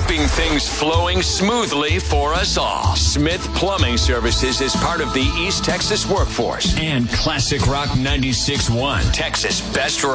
keeping things flowing smoothly for us all. Smith Plumbing Services is part of the East Texas workforce. And Classic Rock 96.1, Texas Best Rock.